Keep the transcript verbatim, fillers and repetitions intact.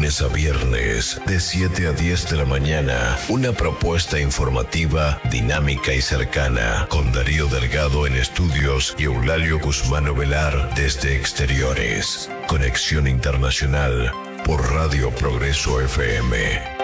lunes a viernes, de siete a diez de la mañana, una propuesta informativa, dinámica y cercana, con Darío Delgado en estudios y Eulalio Guzmán Ovelar desde exteriores. Conexión Internacional por Radio Progreso F M.